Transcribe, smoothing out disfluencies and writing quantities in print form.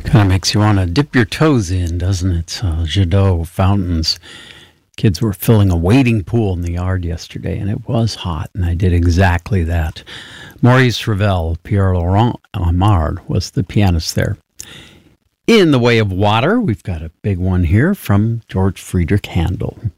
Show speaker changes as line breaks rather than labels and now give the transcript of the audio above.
Kind of makes you want to dip your toes in, doesn't it? Jadot fountains. Kids were filling a wading pool in the yard yesterday, and it was hot, and I did exactly that. Maurice Ravel, Pierre Laurent Amard was the pianist there. In the Way of Water, we've got a big one here from George Friedrich Handel.